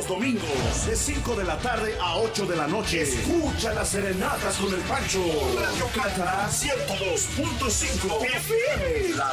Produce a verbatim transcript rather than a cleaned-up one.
domingos, de cinco de la tarde a ocho de la noche. Escucha las serenatas con el Pancho. Radio Cata ciento dos punto cinco F M.